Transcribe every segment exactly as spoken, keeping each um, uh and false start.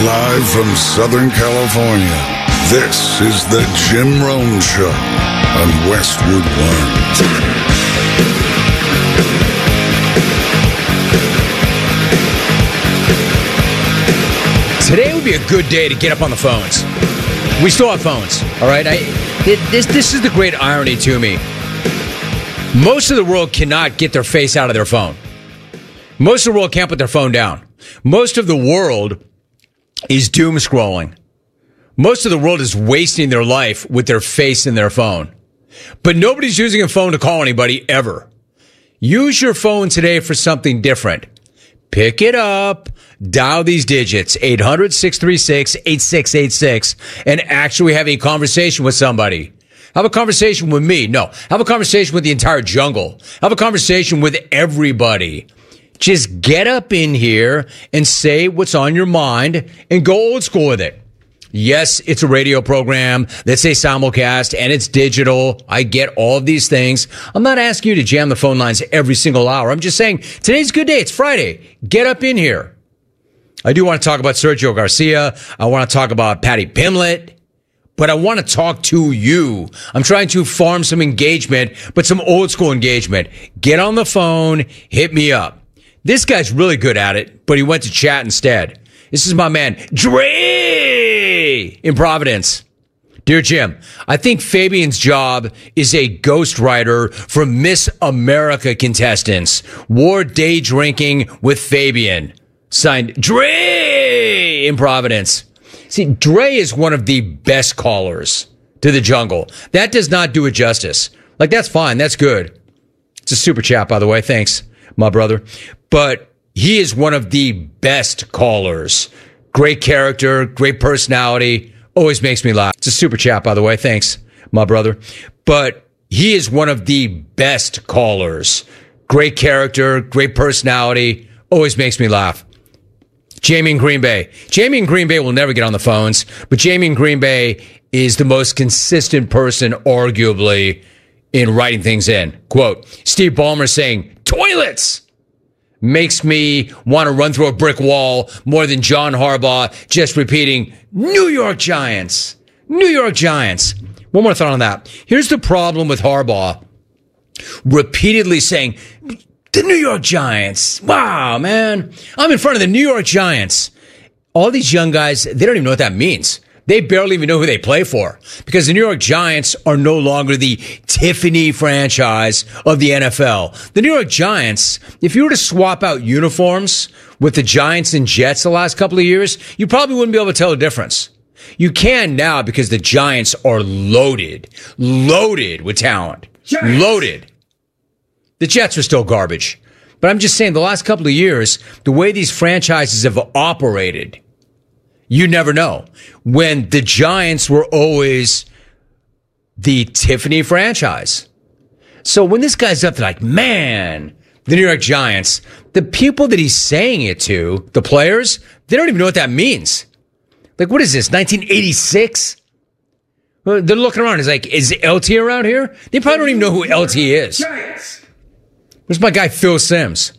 Live from Southern California, this is the Jim Rome Show on Westwood One. Today would be a good day to get up on the phones. We still have phones, all right? I, this, this is the great irony to me. Most of the world cannot get their face out of their phone. Most of the world can't put their phone down. Most of the world is doom scrolling. Most of the world is wasting their life with their face in their phone. But nobody's using a phone to call anybody ever. Use your phone today for something different. Pick it up, dial these digits, eight hundred, six three six, eight six eight six, and actually have a conversation with somebody. Have a conversation with me. No, have a conversation with the entire jungle. Have a conversation with everybody. Just get up in here and say what's on your mind and go old school with it. Yes, it's a radio program that's a simulcast and it's digital. I get all of these things. I'm not asking you to jam the phone lines every single hour. I'm just saying today's a good day. It's Friday. Get up in here. I do want to talk about Sergio Garcia. I want to talk about Patty Pimlet. But I want to talk to you. I'm trying to farm some engagement, but some old school engagement. Get on the phone. Hit me up. This guy's really good at it, but he went to chat instead. This is my man, Dre, in Providence. Dear Jim, I think Fabian's job is a ghostwriter for Miss America contestants. War day drinking with Fabian. Signed, Dre, in Providence. See, Dre is one of the best callers to the jungle. That does not do it justice. Like, that's fine. That's good. It's a super chat, by the way. Thanks, my brother. But he is one of the best callers. Great character, great personality, always makes me laugh. It's a super chat, by the way. Thanks, my brother. But he is one of the best callers. Great character, great personality, always makes me laugh. Jamie in Green Bay. Jamie in Green Bay will never get on the phones, but Jamie in Green Bay is the most consistent person, arguably, in writing things in. Quote, Steve Ballmer saying, toilets! Makes me want to run through a brick wall more than John Harbaugh just repeating, New York Giants, New York Giants. One more thought on that. Here's the problem with Harbaugh repeatedly saying, the New York Giants. Wow, man. I'm in front of the New York Giants. All these young guys, they don't even know what that means. They barely even know who they play for because the New York Giants are no longer the Tiffany franchise of the N F L. The New York Giants, if you were to swap out uniforms with the Giants and Jets the last couple of years, you probably wouldn't be able to tell the difference. You can now because the Giants are loaded, loaded with talent, Giants. Loaded. The Jets are still garbage. But I'm just saying the last couple of years, the way these franchises have operated, you never know. When the Giants were always the Tiffany franchise. So when this guy's up there like, man, the New York Giants, the people that he's saying it to, the players, they don't even know what that means. Like, what is this, nineteen eighty-six? They're looking around. It's like, is L T around here? They probably don't even know who L T is. Where's my guy Phil Simms?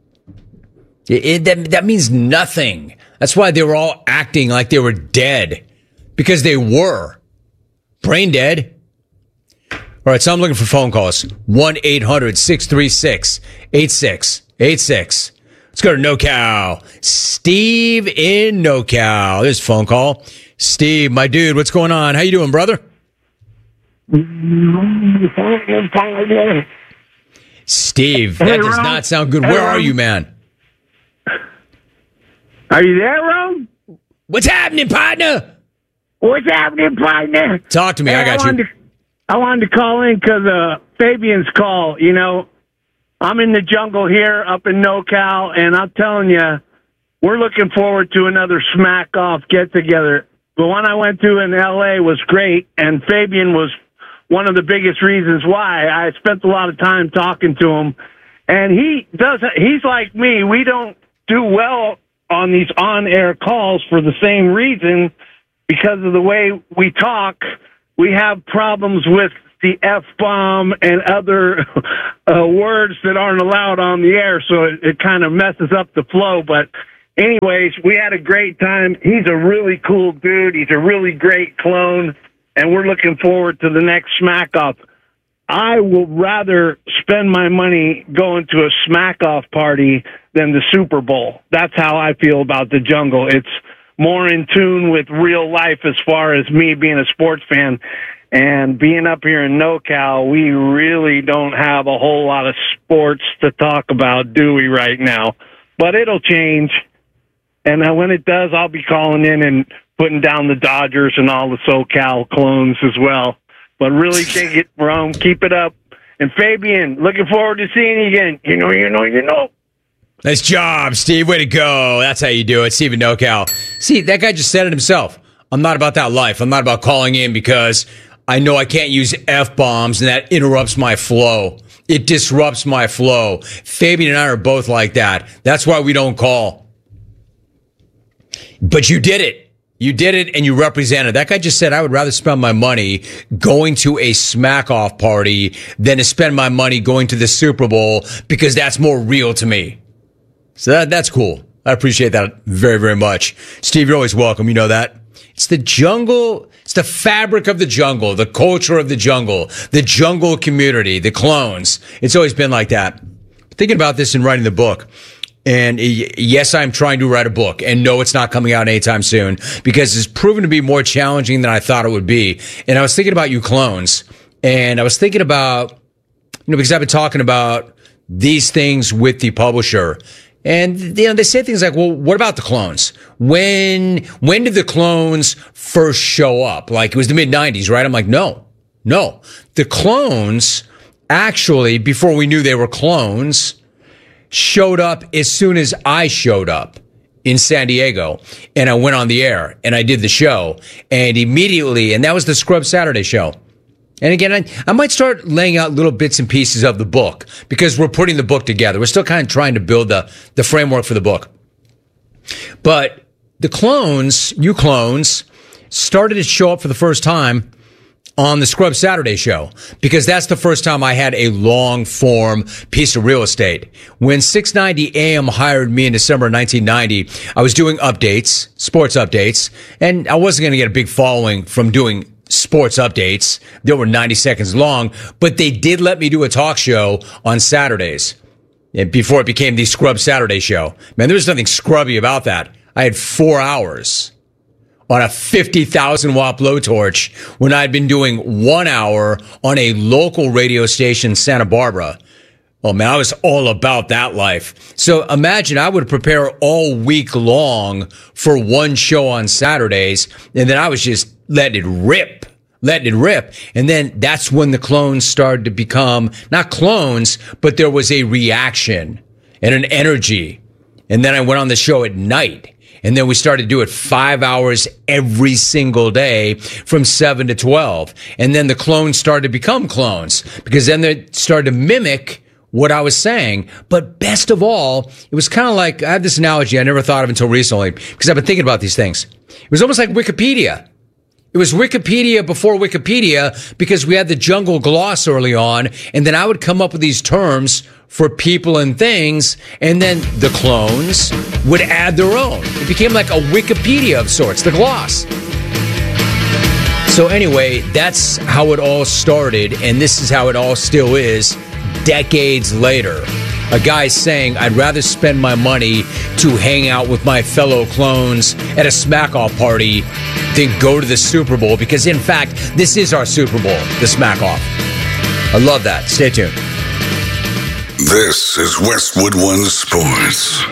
It, it, that, that means nothing. That's why they were all acting like they were dead. Because they were. Brain dead. All right, so I'm looking for phone calls. one eight hundred six three six eight six eight six. Let's go to NoCal. Steve in NoCal. There's a phone call. Steve, my dude, what's going on? How you doing, brother? Steve, that hey, does Ron. Not sound good. Hey, Where Ron. Are you, man? Are you there, Ron? What's happening, partner? What's happening, partner? Talk to me. Hey, I got I you. To, I wanted to call in because uh, Fabian's call. You know, I'm in the jungle here up in NoCal, and I'm telling you, we're looking forward to another smack-off get-together. The one I went to in L A was great, and Fabian was one of the biggest reasons why. I spent a lot of time talking to him, and he doesn't. He's like me. We don't do well on these on-air calls for the same reason, because of the way we talk. We have problems with the F-bomb and other uh, words that aren't allowed on the air, so it, it kind of messes up the flow. But anyways, we had a great time. He's a really cool dude. He's a really great clone, and we're looking forward to the next Smack Off. I will rather spend my money going to a Smack Off party than the Super Bowl. That's how I feel about the Jungle. It's more in tune with real life as far as me being a sports fan. And being up here in NoCal, we really don't have a whole lot of sports to talk about, do we, right now? But it'll change. And uh, when it does, I'll be calling in and putting down the Dodgers and all the SoCal clones as well. But really dig it, Rome. Keep it up. And Fabian, looking forward to seeing you again. You know, you know, you know. Nice job, Steve. Way to go. That's how you do it. Steve in NoCal. See, that guy just said it himself. I'm not about that life. I'm not about calling in because I know I can't use F-bombs and that interrupts my flow. It disrupts my flow. Fabian and I are both like that. That's why we don't call. But you did it. You did it and you represented. That guy just said, I would rather spend my money going to a Smack Off party than to spend my money going to the Super Bowl because that's more real to me. So that, that's cool. I appreciate that very, very much. Steve, you're always welcome. You know that. It's the jungle. It's the fabric of the jungle, the culture of the jungle, the jungle community, the clones. It's always been like that. Thinking about this and writing the book. And yes, I'm trying to write a book. And no, it's not coming out anytime soon because it's proven to be more challenging than I thought it would be. And I was thinking about you clones. And I was thinking about, you know, because I've been talking about these things with the publisher. And, you know, they say things like, well, what about the clones? When, when did the clones first show up? Like, it was the mid nineties, right? I'm like, no, no. The clones actually, before we knew they were clones, showed up as soon as I showed up in San Diego. And I went on the air and I did the show. And immediately, and that was the Scrub Saturday show. And again, I, I might start laying out little bits and pieces of the book because we're putting the book together. We're still kind of trying to build the, the framework for the book. But the clones, you clones, started to show up for the first time on the Scrub Saturday show because that's the first time I had a long form piece of real estate. When six ninety A M hired me in December of nineteen ninety, I was doing updates, sports updates, and I wasn't going to get a big following from doing sports updates. They were ninety seconds long, but they did let me do a talk show on Saturdays before it became the Scrub Saturday show. Man, there was nothing scrubby about that. I had four hours on a fifty thousand watt blowtorch when I'd been doing one hour on a local radio station in Santa Barbara. Oh man, I was all about that life. So imagine I would prepare all week long for one show on Saturdays, and then I was just letting it rip, letting it rip. And then that's when the clones started to become, not clones, but there was a reaction and an energy. And then I went on the show at night. And then we started to do it five hours every single day from seven to twelve. And then the clones started to become clones because then they started to mimic what I was saying. But best of all, it was kind of like, I have this analogy I never thought of until recently because I've been thinking about these things. It was almost like Wikipedia. It was Wikipedia before Wikipedia because we had the jungle gloss early on, and then I would come up with these terms for people and things, and then the clones would add their own. It became like a Wikipedia of sorts, the gloss. So anyway, that's how it all started, and this is how it all still is decades later. A guy saying, I'd rather spend my money to hang out with my fellow clones at a Smack-Off party than go to the Super Bowl, because in fact, this is our Super Bowl, the Smack-Off. I love that. Stay tuned. This is Westwood One Sports.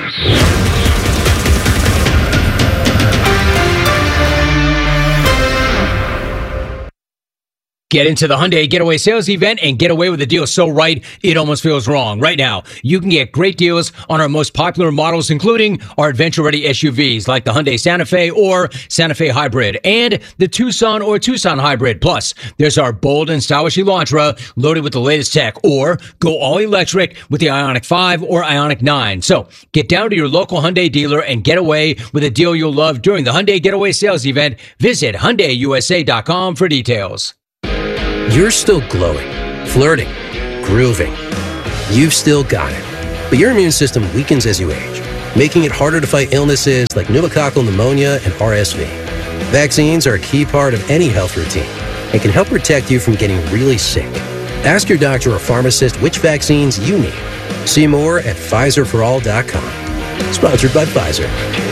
Get into the Hyundai Getaway Sales Event and get away with a deal so right, it almost feels wrong. Right now, you can get great deals on our most popular models, including our adventure-ready S U Vs like the Hyundai Santa Fe or Santa Fe Hybrid and the Tucson or Tucson Hybrid. Plus, there's our bold and stylish Elantra loaded with the latest tech, or go all-electric with the Ioniq five or Ioniq nine. So, get down to your local Hyundai dealer and get away with a deal you'll love during the Hyundai Getaway Sales Event. Visit Hyundai U S A dot com for details. You're still glowing, flirting, grooving. You've still got it. But your immune system weakens as you age. making it harder to fight illnesses like pneumococcal pneumonia and R S V. Vaccines are a key part of any health routine and can help protect you from getting really sick. Ask your doctor or pharmacist which vaccines you need. See more at Pfizer for all dot com. Sponsored by Pfizer.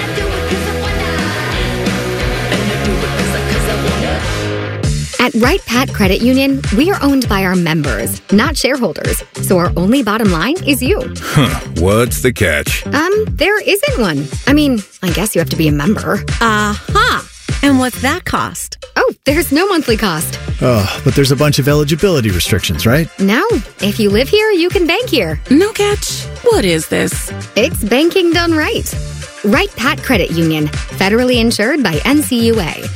At Wright Pat Credit Union, we are owned by our members, not shareholders. So our only bottom line is you. Huh. What's the catch? Um, there isn't one. I mean, I guess you have to be a member. Aha! And what's that cost? Oh, there's no monthly cost. Oh, but there's a bunch of eligibility restrictions, right? No. If you live here, you can bank here. No catch. What is this? It's banking done right. Wright Pat Credit Union, federally insured by N C U A.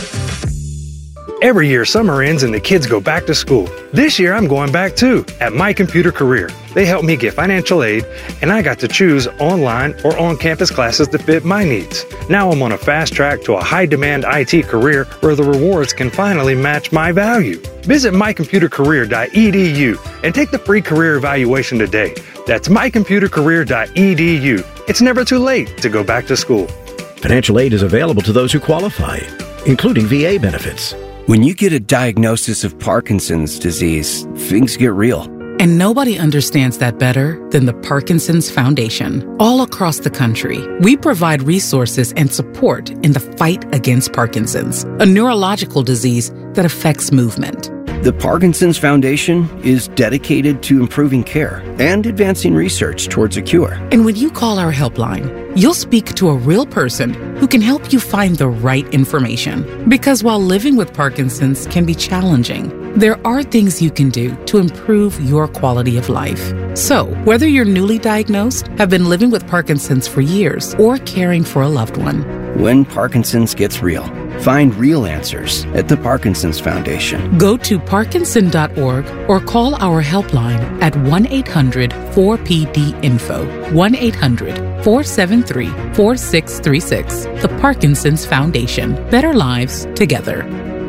Every year, summer ends and the kids go back to school. This year, I'm going back too, at My Computer Career. They helped me get financial aid, and I got to choose online or on-campus classes to fit my needs. Now I'm on a fast track to a high-demand I T career where the rewards can finally match my value. Visit my computer career dot e d u and take the free career evaluation today. That's my computer career dot e d u. It's never too late to go back to school. Financial aid is available to those who qualify, including V A benefits. When you get a diagnosis of Parkinson's disease, things get real. And nobody understands that better than the Parkinson's Foundation. All across the country, we provide resources and support in the fight against Parkinson's, a neurological disease that affects movement. The Parkinson's Foundation is dedicated to improving care and advancing research towards a cure. And when you call our helpline, you'll speak to a real person who can help you find the right information. Because while living with Parkinson's can be challenging, there are things you can do to improve your quality of life. So, whether you're newly diagnosed, have been living with Parkinson's for years, or caring for a loved one, when Parkinson's gets real, find real answers at the Parkinson's Foundation. Go to parkinson dot org or call our helpline at one eight hundred four P D info, one eight hundred four seven three four six three six. The Parkinson's Foundation. Better lives together.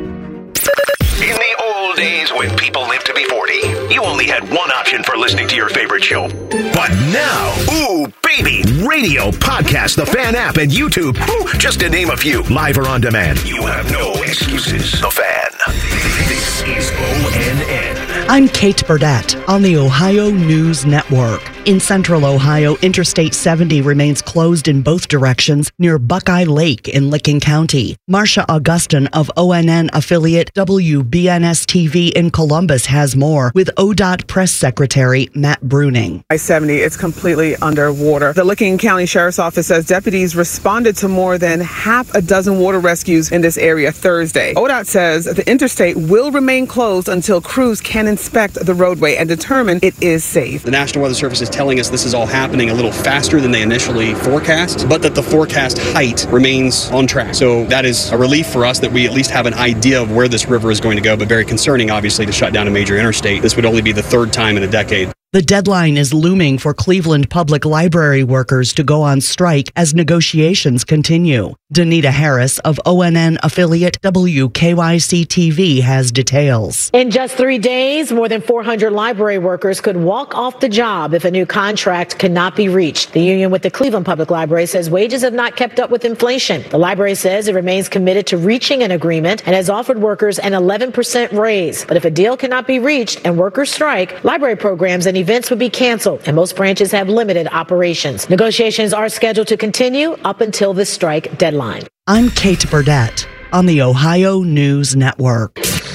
In the old days when people lived to be forty, you only had one option for listening to your favorite show. But now, ooh, baby, radio, podcast, the Fan app, and YouTube, ooh, just to name a few, live or on demand. You have no excuses. The Fan. This is O N N. I'm Kate Burdett on the Ohio News Network. In central Ohio, Interstate seventy remains closed in both directions near Buckeye Lake in Licking County. Marcia Augustin of O N N affiliate W B N S T V in Columbus has more with O D O T Press Secretary Matt Bruning. I seventy is completely underwater. The Licking County Sheriff's Office says deputies responded to more than half a dozen water rescues in this area Thursday. O D O T says the interstate will remain closed until crews can inspect the roadway and determine it is safe. The National Weather Service is telling us this is all happening a little faster than they initially forecast, but that the forecast height remains on track. So that is a relief for us that we at least have an idea of where this river is going to go, but very concerning, obviously, to shut down a major interstate. This would only be the third time in a decade. The deadline is looming for Cleveland Public Library workers to go on strike as negotiations continue. Danita Harris of O N N affiliate W K Y C T V has details. In just three days, more than four hundred library workers could walk off the job if a new contract cannot be reached. The union with the Cleveland Public Library says wages have not kept up with inflation. The library says it remains committed to reaching an agreement and has offered workers an eleven percent raise. But if a deal cannot be reached and workers strike, library programs and events would be canceled, and most branches have limited operations. Negotiations are scheduled to continue up until the strike deadline. I'm Kate Burdett on the Ohio News Network.